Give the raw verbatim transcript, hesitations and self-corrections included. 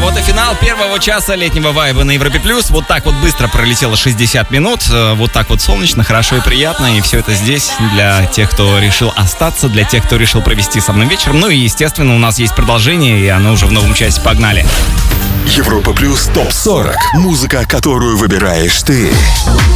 Вот и финал первого часа летнего вайба на Европе плюс. Вот так вот быстро пролетело шестьдесят минут. Вот так вот солнечно, хорошо и приятно. И все это здесь для тех, кто решил остаться, для тех, кто решил провести со мной вечером. Ну и, естественно, у нас есть продолжение, и оно уже в новом часе. Погнали. Европа плюс топ сорок. Музыка, которую выбираешь ты.